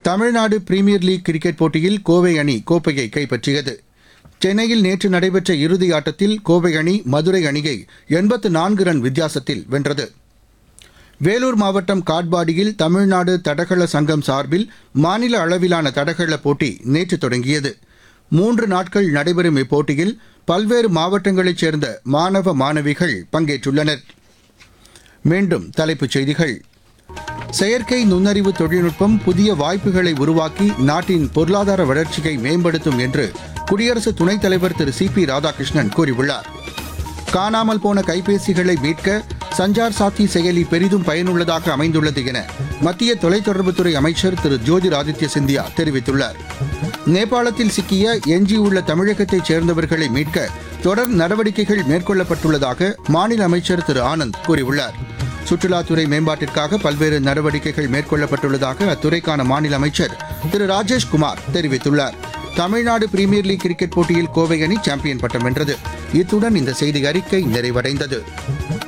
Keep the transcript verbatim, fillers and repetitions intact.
Tamil Nadu premier league cricket போட்டியில் கோவை அணி கோப்பையை கைப்பற்றியது. சென்னையில் நேற்று நடைபெற்ற இறுதி ஆட்டத்தில் கோவை அணி மதுரை அணியை எண்பத்து நான்கு ரன் வித்தியாசத்தில் வென்றது. வேலூர் மாவட்டம் காட்பாடியில் தமிழ்நாடு தடகள சங்கம் சார்பில் மாநில அளவிலான தடகள போட்டி நேற்று தொடங்கியது. மூன்று நாட்கள் நடைபெறும் இப்போட்டியில் பல்வேறு மாவட்டங்களைச் சேர்ந்த மாணவ மாணவிகள் பங்கேற்றுள்ளனர். மீண்டும் தலைப்புச் செய்திகள். செயற்கை நுண்ணறிவு தொழில்நுட்பம் புதிய வாய்ப்புகளை உருவாக்கி நாட்டின் பொருளாதார வளர்ச்சியை மேம்படுத்தும் என்று குடியரசு துணைத் தலைவர் திரு சி பி ராதாகிருஷ்ணன் கூறியுள்ளார். காணாமல் போன கைபேசிகளை மீட்க சஞ்சார் சாத்தி செயலி பெரிதும் பயனுள்ளதாக அமைந்துள்ளது என மத்திய தொலைத்தொடர்புத்துறை அமைச்சர் திரு ஜோதிராதித்ய சிந்தியா தெரிவித்துள்ளார். நேபாளத்தில் சிக்கிய எஞ்சியுள்ள தமிழகத்தைச் சேர்ந்தவர்களை மீட்க தொடர் நடவடிக்கைகள் மேற்கொள்ளப்பட்டுள்ளதாக மாநில அமைச்சர் திரு ஆனந்த் கூறியுள்ளார். சுற்றுலாத்துறை மேம்பாட்டிற்காக பல்வேறு நடவடிக்கைகள் மேற்கொள்ளப்பட்டுள்ளதாக அத்துறைக்கான மாநில அமைச்சர் திரு ராஜேஷ்குமார் தெரிவித்துள்ளார். தமிழ்நாடு பிரீமியர் லீக் கிரிக்கெட் போட்டியில் கோவை அணி சாம்பியன் பட்டம் வென்றது. இத்துடன் இந்த செய்தி அறிக்கை நிறைவடைந்தது.